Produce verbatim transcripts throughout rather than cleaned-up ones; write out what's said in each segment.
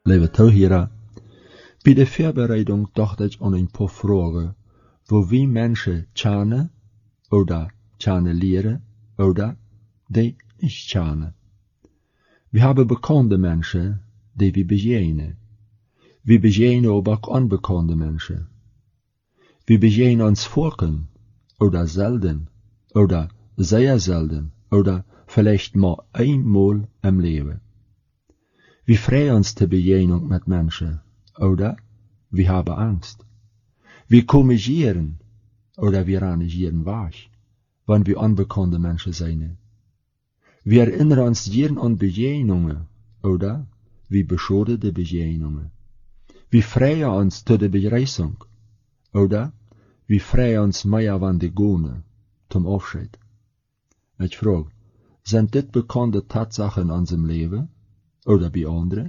Lieve toehörer, bei der Vorbereitung dachte ich an ein paar Fragen, wo wir Menschen kennen oder kennen lernen oder die nicht kennen. Wir haben bekannte Menschen, die wir begegnen. Wir begegnen aber auch unbekannte Menschen. Wir begegnen uns Volken oder selten oder sehr selten oder vielleicht mal einmal im Leben. Wir freuen uns zur Begegnung mit Menschen oder wir haben Angst. Wir korrigieren oder wir rangieren weg, wenn wir unbekannte Menschen sind. Wir erinnern uns jeden an Begegnungen oder wir beschoden die Begegnungen. Wir freuen uns zu der Begrüßung oder wir freuen uns mehr, wenn die gehen zum Abschied. Ich frage, sind das bekannte Tatsachen in unserem Leben oder bei anderen?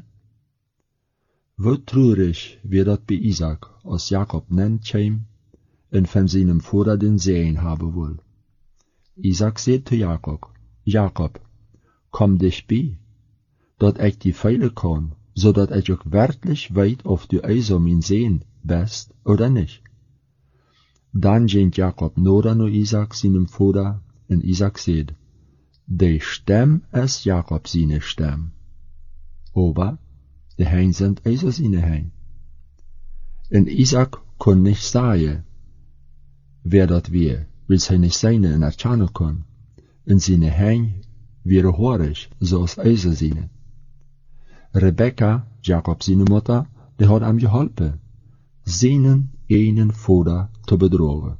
Wie traurig wird das bei Isaac, als Jakob nennt kam und von seinem Vater den Segen haben will. Isaac sagt zu Jakob, Jakob, komm dich bei, dat ich die feilen kann, so dat ich auch wirklich weiß, ob du also mein Segen bist oder nicht. Dann ging Jakob nur an Isaac seinem Vater, und Isaac sagt, die Stamm ist Jakob seine Stamm. Aber die Hein sind also seine Hein. Und Isaac kann nicht sagen, wer dat wir, weil seine Seine in erkennen kann. Und seine Hein wäre horig, so als also seine. Rebekka, Jakob seine Mutter, die hat ihm geholfen, seinen einen Vater zu betrogen.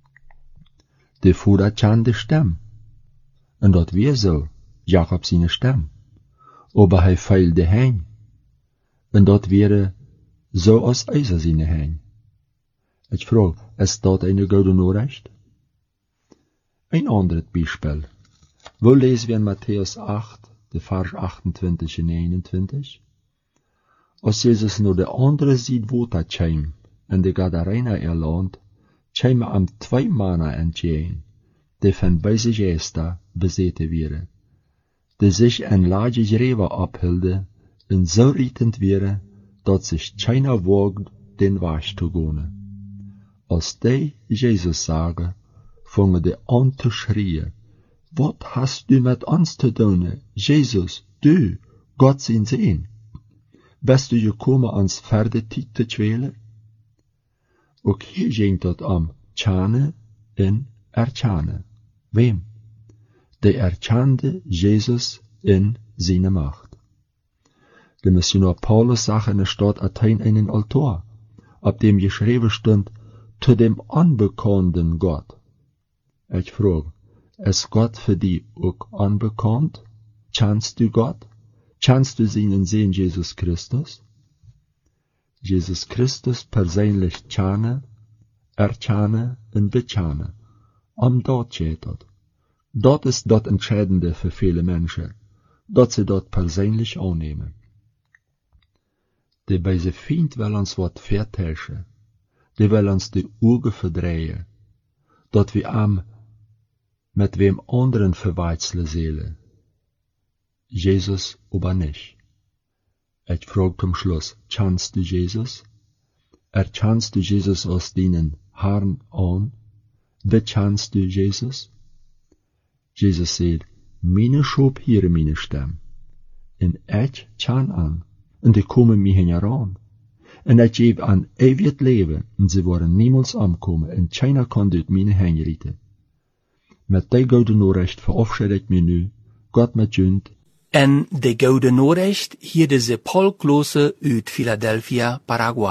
Der Vater kennt die Stamm. Und dat wir so, Jakob seine Stamm. Aber er feilt die Hein. Und dat wäre so als also seine Hein. Ich frage, ist dat eine gute Nachricht? Ein anderes Beispiel. Wo lesen wir in Matthäus acht, de Vers achtundzwanzig und neunundzwanzig? Als Jesus nur der andere sieht, wo er kam, in der Gadarena erland, kam am zwei Männer entgegen, die von beide Gäste besäte wären, die sich in Lage Gräber abhielden und so rietend wären, dass sich keiner wagt, den Weg zu gehen. Als die Jesus sagen, fangen die an zu schreien, was hast du mit uns zu tun, Jesus, du, Gott sein Sehen? Bist du gekommen, ans Pferdetiet zu quälen? Auch hier ging das am Tschane in Ertschane. Wem? Der erkannte Jesus in seine Macht. Der Missionar Paulus sagt in der Stadt Athen einen Altar, ab dem geschrieben stand, zu dem unbekannten Gott. Ich frage, ist Gott für dich auch unbekannt? Kennst du Gott? Kennst du seinen Sohn Jesus Christus? Jesus Christus persönlich kennen, erkennen und bekennen. Am dort steht das. Dort ist das Entscheidende für viele Menschen, dass sie dort persönlich annehmen. Die böse Feind will uns was vertäuschen, die will uns die Augen verdrehen, dass wir am mit wem anderen verwechseln sollen. Jesus aber nicht. Ich frage zum Schluss, kennst du Jesus? Erkennst du Jesus aus deinen Haaren an? Bekennst du Jesus? Jesus sagt, meine Schub hier meine Stimme. Und ich kann an, und die kommen mir heran. Und ich gebe an ewig Leben, und sie wollen niemals ankommen, und keiner kann dort meine Hänge. Met die gouden Nachricht verabschiede ich mich nu. Gott met junt. En de gouden Nachricht hier deze Paul Klose uit Philadelphia, Paraguay.